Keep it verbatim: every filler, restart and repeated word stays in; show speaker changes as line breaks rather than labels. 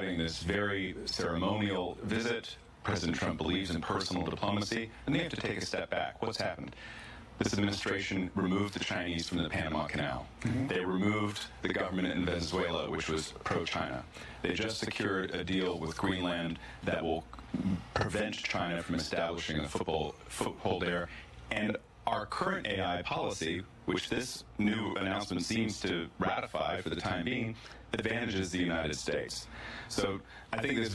having this very ceremonial visit. President Trump believes in personal diplomacy, and they have to take a step back. What's happened? This administration removed the Chinese from the Panama Canal. Mm-hmm. They removed the government in Venezuela, which was pro-China. They just secured a deal with Greenland that will prevent China from establishing a football, foothold there. And our current A I policy, which this new announcement seems to ratify for the time being, advantages the United States. So I think this